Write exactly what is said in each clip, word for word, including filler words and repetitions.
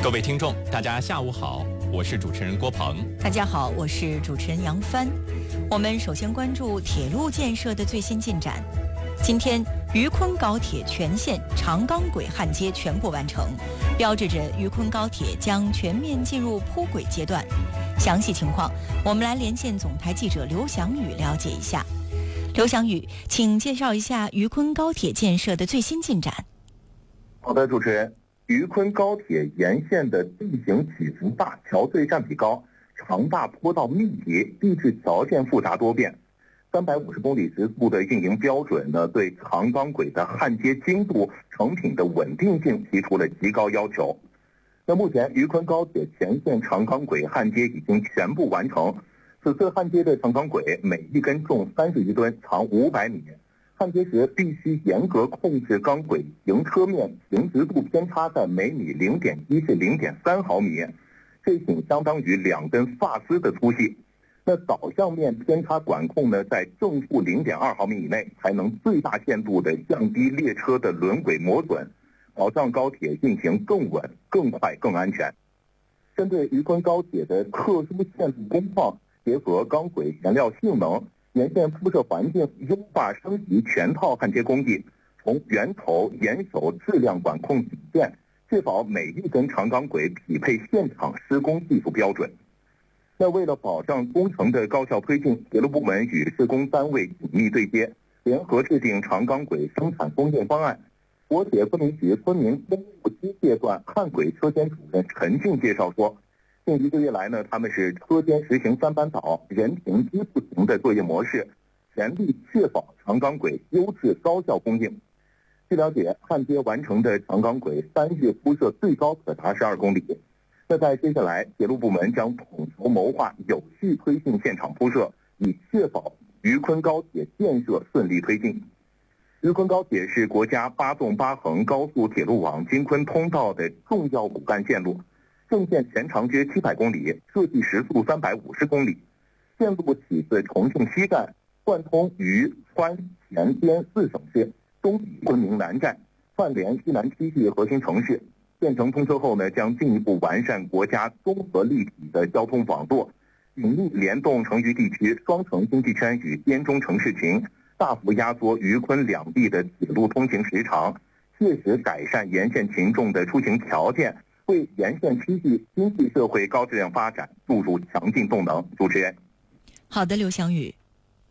各位听众，大家下午好，我是主持人郭鹏。 大家好，我是主持人杨帆。我们首先关注铁路建设的最新进展。今天，渝昆高铁全线长钢轨焊接全部完成，标志着渝昆高铁将全面进入铺轨阶段。详细情况，我们来连线总台记者刘翔宇了解一下。刘翔宇，请介绍一下渝昆高铁建设的最新进展。 好的，主持人。渝昆高铁沿线的地形起伏大，桥隧占比高，长大坡道密集，地质条件复杂多变。三百五十公里时速的运营标准呢，对长钢轨的焊接精度、成品的稳定性提出了极高要求。那目前渝昆高铁全线长钢轨焊接已经全部完成。此次焊接的长钢轨每一根重三十余吨，长五百米。焊接时必须严格控制钢轨行车面平直度偏差在每米零点一至零点三毫米，这仅相当于两根发丝的粗细。那导向面偏差管控呢，在正负零点二毫米以内，才能最大限度的降低列车的轮轨磨损，保障高铁运行更稳、更快、更安全。针对渝昆高铁的特殊线路工况，结合钢轨原料性能，沿线铺设环境优化升级全套焊接工艺，从源头严守质量管控底线，确保每一根长钢轨匹配现场施工技术标准。那为了保障工程的高效推进，铁路部门与施工单位紧密对接，联合制定长钢轨生产供应方案。国铁昆明局昆明公路机械段焊轨车间主任陈静介绍说，近一个月来呢，他们是车间实行三班倒、人停机不停的作业模式，全力确保长钢轨优质高效供应。据了解，焊接完成的长钢轨三月铺设最高可达十二公里。那在接下来，铁路部门将统筹谋划，有序推进现场铺设，以确保渝昆高铁建设顺利推进。渝昆高铁是国家八纵八横高速铁路网京昆通道的重要骨干线路。正线全长约七百公里，设计时速三百五十公里。线路起自重庆西站，贯通渝、川、黔、滇四省市，终抵昆明南站，串联西南区域核心城市。建成通车后呢，将进一步完善国家综合立体的交通网络，紧密联动成渝地区双城经济圈与滇中城市群，大幅压缩渝昆两地的铁路通行时长，切实改善沿线群众的出行条件，为沿线区域经济社会高质量发展注入强劲动能。主持人， 好的，刘翔宇。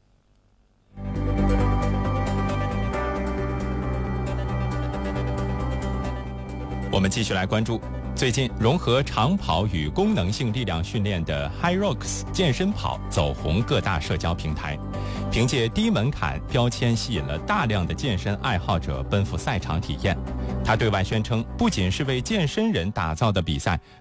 我们继续来关注，最近融合长跑与功能性力量训练的 HYROX 健身跑走红各大社交平台，凭借低门槛标签吸引了大量的健身爱好者奔赴赛场体验。他对外宣称，不仅是为健身人打造的比赛，